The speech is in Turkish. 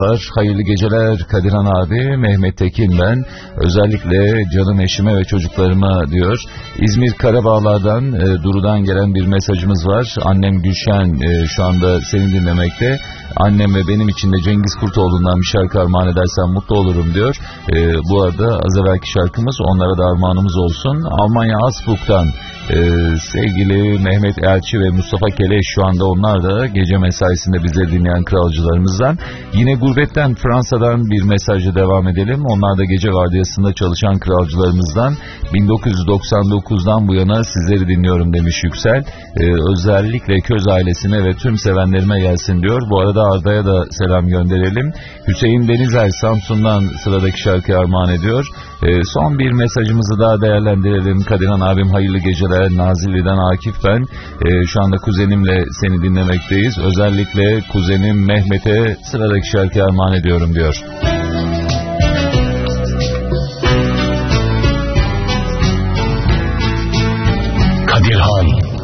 Hayırlı geceler Kadirhan abi, Mehmet Tekin ben. Özellikle canım eşime ve çocuklarıma diyor. İzmir Karabağlar'dan Duru'dan gelen bir mesajımız var. Annem Gülşen şu anda seni dinlemekte. Annem ve benim için de Cengiz Kurtoğlu'ndan bir şarkı armağan edersen mutlu olurum diyor. Bu arada az evvelki şarkımız onlara da armağanımız olsun. Almanya Asbuk'tan sevgili Mehmet Elçi ve Mustafa Keleş, şu anda onlar da gece mesaisinde bizleri dinleyen kralcılarımızdan. Yine gurbetten Fransa'dan bir mesajla devam edelim. Onlar da gece vardiyasında çalışan kralcılarımızdan. 1999'dan bu yana sizleri dinliyorum demiş Yüksel. Özellikle Köz ailesine ve tüm sevenlerime gelsin diyor. Bu arada Arda'ya da selam gönderelim. Hüseyin Denizer Samsun'dan sıradaki şarkıyı armağan ediyor. Son bir mesajımızı daha değerlendirelim. Kadirhan abim hayırlı geceler. Nazilli'den Akif ben. Şu anda kuzenimle seni dinlemekteyiz. Özellikle kuzenim Mehmet'e sıradaki şarkıyı armağan ediyorum diyor. Kadirhan